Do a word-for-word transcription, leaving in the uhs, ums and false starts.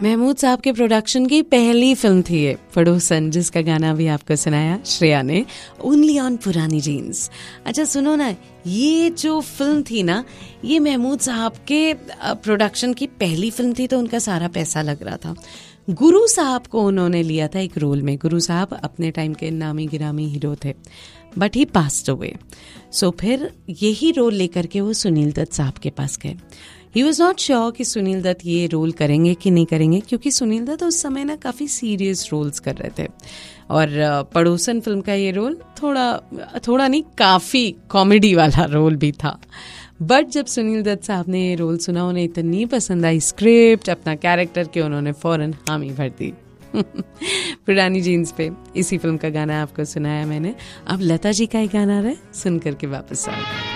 महमूद साहब के प्रोडक्शन की पहली फिल्म थी ये पड़ोसन, जिसका गाना भी आपको सुनाया श्रेया ने, ओनली ऑन पुरानी जीन्स। अच्छा सुनो ना, ये जो फिल्म थी ना, ये महमूद साहब के प्रोडक्शन की पहली फिल्म थी, तो उनका सारा पैसा लग रहा था। गुरु साहब को उन्होंने लिया था एक रोल में। गुरु साहब अपने टाइम के नामी गिरामी हीरो थे, बट ही पास्ड अवे। सो फिर यही रोल लेकर के वो सुनील दत्त साहब के पास गए। ही वॉज नॉट श्योर कि सुनील दत्त ये रोल करेंगे कि नहीं करेंगे, क्योंकि सुनील दत्त उस समय ना काफ़ी सीरियस रोल्स कर रहे थे, और पड़ोसन फिल्म का ये रोल थोड़ा थोड़ा नहीं काफ़ी कॉमेडी वाला रोल भी था। बट जब सुनील दत्त साहब ने ये रोल सुना, उन्हें इतनी पसंद आई स्क्रिप्ट, अपना कैरेक्टर, के उन्होंने फ़ौरन हामी भर दी। पुरानी जीन्स पे इसी फिल्म का गाना आपको सुनाया मैंने। अब लता जी का ही गाना रहे, सुन करके वापस आओ।